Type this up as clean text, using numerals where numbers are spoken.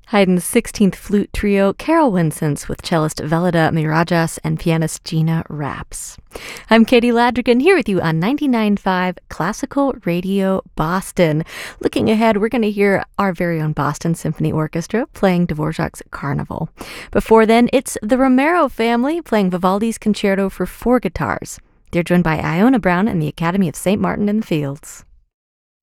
Haydn's 16th Flute Trio, Carol Winsons with cellist Velida Mirajas and pianist Gina Raps. I'm Katie Ladrigan here with you on 99.5 Classical Radio Boston. Looking ahead, we're going to hear our very own Boston Symphony Orchestra playing Dvorak's Carnival. Before then, it's the Romero family playing Vivaldi's Concerto for 4 guitars. They're joined by Iona Brown and the Academy of St. Martin in the Fields.